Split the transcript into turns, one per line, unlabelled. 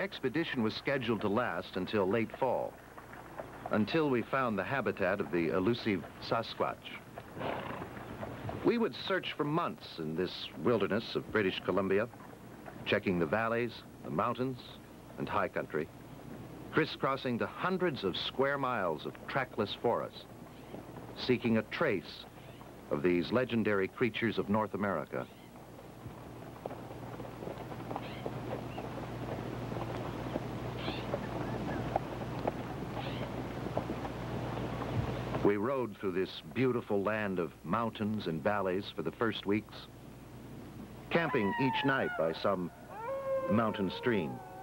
expedition was scheduled to last until late fall, until we found the habitat of the elusive Sasquatch. We would search for months in this wilderness of British Columbia, checking the valleys, the mountains, and high country, crisscrossing the hundreds of square miles of trackless forest, seeking a trace of these legendary creatures of North America. We rode through this beautiful land of mountains and valleys for the first weeks, camping each night by some mountain stream.